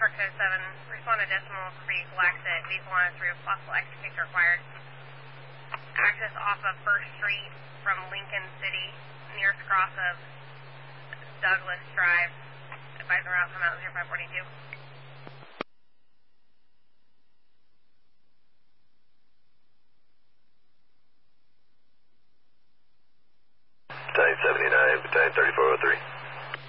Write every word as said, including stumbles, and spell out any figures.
Denver Code seven, respond to Decimal Creek, Waxit, vehicle on its roof, possible exit case required. Access off of First Street from Lincoln City, nearest cross of Douglas Drive. Advise the route, come out zero five forty-two. Battalion seventy-nine, Battalion thirty-four oh three.